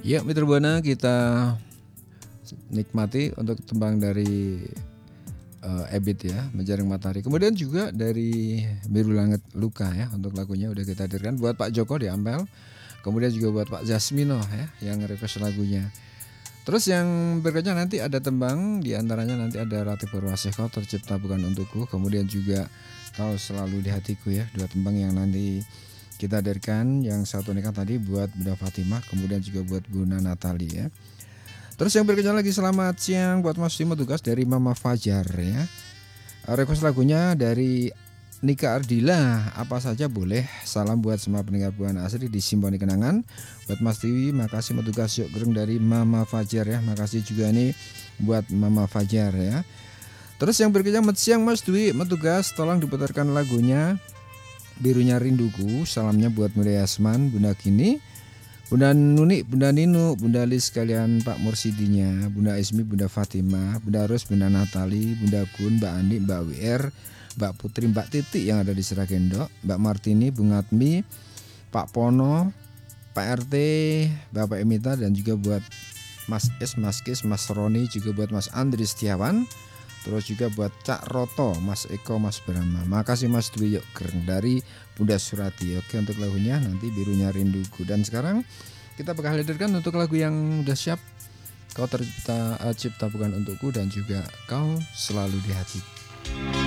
Ya, Mitra Buana kita nikmati untuk tembang dari Ebit ya, Menjaring Matahari. Kemudian juga dari Biru Langit Luka ya, untuk lagunya udah kita hadirkan buat Pak Joko di Ampel. Kemudian juga buat Pak Jasmino ya, yang request lagunya. Terus yang berikutnya nanti ada tembang, di antaranya nanti ada Ratih Purwasih, Kau Tercipta Bukan Untukku. Kemudian juga Kau Selalu di Hatiku ya, dua tembang yang nanti kita hadirkan. Yang satu nikah tadi buat Bunda Fatimah, kemudian juga buat Bunda Natali ya. Terus yang berikutnya lagi selamat siang buat Mas Timo, tugas dari Mama Fajar ya. Request lagunya dari Nika Ardila, apa saja boleh. Salam buat semua pendengar Buana Asri di Simponi Kenangan. Buat Mas Tiwi, makasih tugas yuk gereng dari Mama Fajar ya. Makasih juga nih buat Mama Fajar ya. Terus yang berikutnya siang Mas Dwi, tugas tolong diputarkan lagunya Birunya Rinduku. Salamnya buat Mulia Yasman, Bunda Kini, Bunda Nuni, Bunda Ninu, Bunda Lis sekalian, Pak Mursidinya, Bunda Ismi, Bunda Fatimah, Bunda Ros, Bunda Natali, Bunda Kun, Mbak Andi, Mbak WR, Mbak Putri, Mbak Titi yang ada di Seragendok, Mbak Martini, Bung Atmi, Pak Pono, Pak RT, Bapak Emita, dan juga buat Mas Es, Mas Kis, Mas Roni, juga buat Mas Andri Setiawan. Terus juga buat Cak Roto, Mas Eko, Mas Brahma. Makasih Mas Dwi yuk gereng dari Bunda Surati. Oke, untuk lagunya nanti Birunya Rinduku. Dan sekarang kita bakal hadirkan untuk lagu yang udah siap, Kau Tercipta Bukan Untukku, dan juga Kau Selalu di Hati.